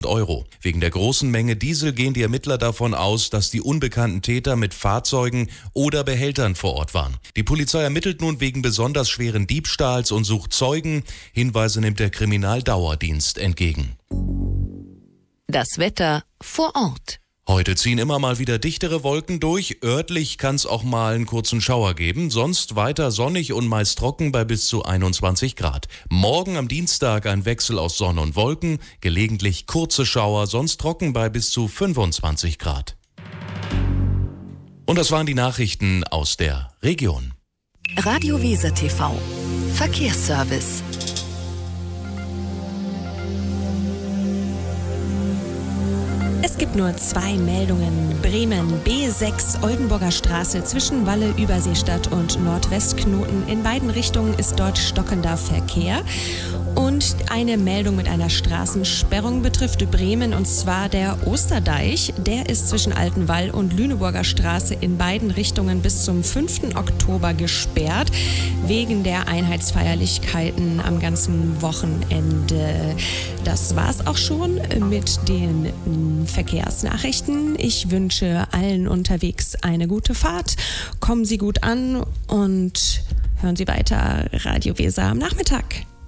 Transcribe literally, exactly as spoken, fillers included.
Euro. Wegen der großen Menge Diesel gehen die Ermittler davon aus, dass die unbekannten Täter mit Fahrzeugen oder Behältern vor Ort waren. Die Polizei ermittelt nun wegen besonders schweren Diebstahls und sucht Zeugen. Hinweise nimmt der Kriminaldauerdienst entgegen. Das Wetter vor Ort. Heute ziehen immer mal wieder dichtere Wolken durch. Örtlich kann es auch mal einen kurzen Schauer geben. Sonst weiter sonnig und meist trocken bei bis zu einundzwanzig Grad. Morgen am Dienstag ein Wechsel aus Sonne und Wolken. Gelegentlich kurze Schauer, sonst trocken bei bis zu fünfundzwanzig Grad. Und das waren die Nachrichten aus der Region. Radio Weser T V. Verkehrsservice. Es gibt nur zwei Meldungen. Bremen B sechs Oldenburger Straße zwischen Walle, Überseestadt und Nordwestknoten. In beiden Richtungen ist dort stockender Verkehr. Und eine Meldung mit einer Straßensperrung betrifft Bremen, und zwar der Osterdeich. Der ist zwischen Altenwall und Lüneburger Straße in beiden Richtungen bis zum fünften Oktober gesperrt, wegen der Einheitsfeierlichkeiten am ganzen Wochenende. Das war's auch schon mit den Verkehrsnachrichten. Ich wünsche allen unterwegs eine gute Fahrt. Kommen Sie gut an und hören Sie weiter Radio Weser am Nachmittag.